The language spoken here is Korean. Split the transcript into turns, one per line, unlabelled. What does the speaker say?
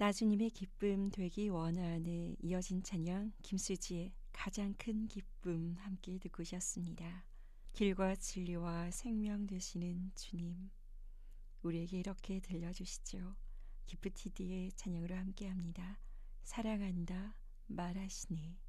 나주님의 기쁨 되기 원하네 이어진 찬양 김수지의 가장 큰 기쁨 함께 듣고 오셨습니다. 길과 진리와 생명 되시는 주님, 우리에게 이렇게 들려주시죠. 기프티디의 찬양으로 함께합니다. 사랑한다 말하시네.